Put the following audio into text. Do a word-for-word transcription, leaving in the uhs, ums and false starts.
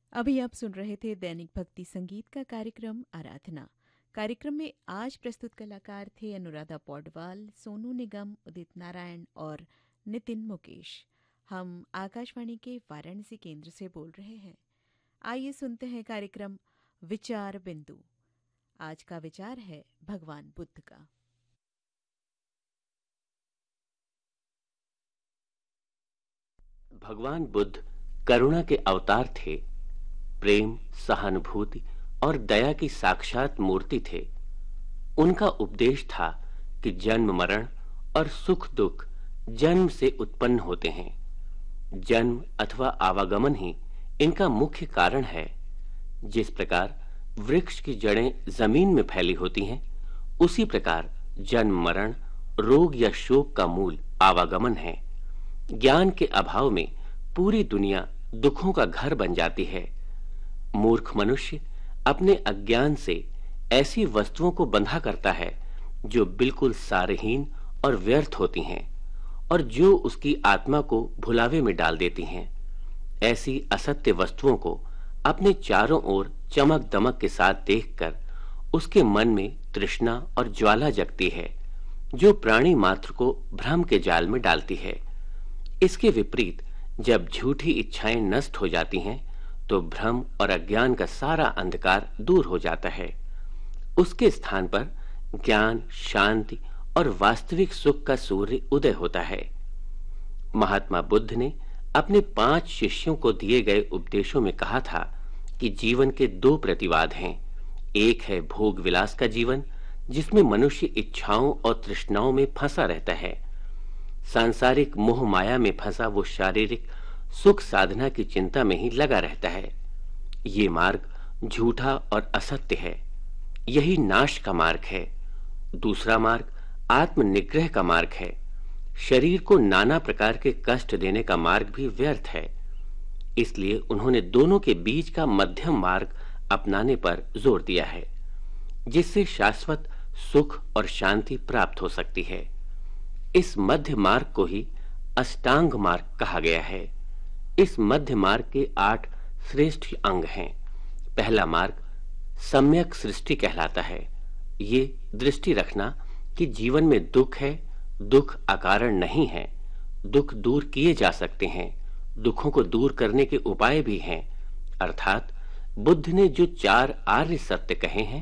अभी आप सुन रहे थे दैनिक भक्ति संगीत का कार्यक्रम आराधना। कार्यक्रम में आज प्रस्तुत कलाकार थे अनुराधा पौडवाल, सोनू निगम, उदित नारायण और नितिन मुकेश। हम आकाशवाणी के वाराणसी केंद्र से बोल रहे हैं। आइए सुनते हैं कार्यक्रम विचार बिंदु। आज का विचार है भगवान बुद्ध का। भगवान बुद्ध करुणा के अवतार थे। प्रेम, सहानुभूति और दया की साक्षात मूर्ति थे। उनका उपदेश था कि जन्म मरण और सुख दुख जन्म से उत्पन्न होते हैं। जन्म अथवा आवागमन ही इनका मुख्य कारण है। जिस प्रकार वृक्ष की जड़ें जमीन में फैली होती हैं, उसी प्रकार जन्म मरण, रोग या शोक का मूल आवागमन है। ज्ञान के अभाव में पूरी दुनिया दुखों का घर बन जाती है। मूर्ख मनुष्य अपने अज्ञान से ऐसी वस्तुओं को बंधा करता है जो बिल्कुल सारहीन और व्यर्थ होती हैं और जो उसकी आत्मा को भुलावे में डाल देती हैं। ऐसी असत्य वस्तुओं को अपने चारों ओर चमक दमक के साथ देखकर उसके मन में तृष्णा और ज्वाला जगती है, जो प्राणी मात्र को भ्रम के जाल में डालती है। इसके विपरीत जब झूठी इच्छाएं नष्ट हो जाती हैं, तो भ्रम और अज्ञान का सारा अंधकार दूर हो जाता है। उसके स्थान पर ज्ञान, शांति और वास्तविक सुख का सूर्य उदय होता है। महात्मा बुद्ध ने अपने पांच शिष्यों को दिए गए उपदेशों में कहा था कि जीवन के दो प्रतिवाद हैं। एक है भोग विलास का जीवन, जिसमें मनुष्य इच्छाओं और तृष्णाओं में फंसा रहता है। सांसारिक मोह माया में फंसा वो शारीरिक सुख साधना की चिंता में ही लगा रहता है। ये मार्ग झूठा और असत्य है। यही नाश का मार्ग है। दूसरा मार्ग आत्मनिग्रह का मार्ग है। शरीर को नाना प्रकार के कष्ट देने का मार्ग भी व्यर्थ है। इसलिए उन्होंने दोनों के बीच का मध्यम मार्ग अपनाने पर जोर दिया है, जिससे शाश्वत सुख और शांति प्राप्त हो सकती है। इस मध्य मार्ग को ही अष्टांग मार्ग कहा गया है। इस मध्य मार्ग के आठ श्रेष्ठ अंग हैं। पहला मार्ग सम्यक सृष्टि कहलाता है। ये दृष्टि रखना कि जीवन में दुख है, दुख अकारण नहीं है। दुख दूर किए जा सकते हैं। दुखों को दूर करने के उपाय भी हैं। अर्थात बुद्ध ने जो चार आर्य सत्य कहे हैं,